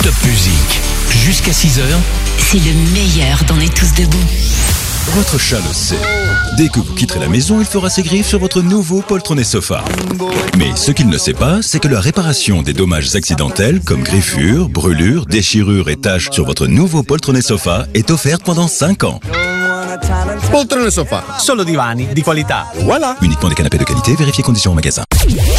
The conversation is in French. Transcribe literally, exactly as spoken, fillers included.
Top Music. Jusqu'à six heures. C'est le meilleur d'On est tous debout. Votre chat le sait. Dès que vous quitterez la maison, il fera ses griffes sur votre nouveau poltronné sofa. Mais ce qu'il ne sait pas, c'est que la réparation des dommages accidentels comme griffures, brûlures, déchirures et taches sur votre nouveau poltronné sofa est offerte pendant cinq ans. Poltrone sofa, solo divani di qualità. Voilà. Uniquement des canapés de qualité, vérifiez conditions au magasin.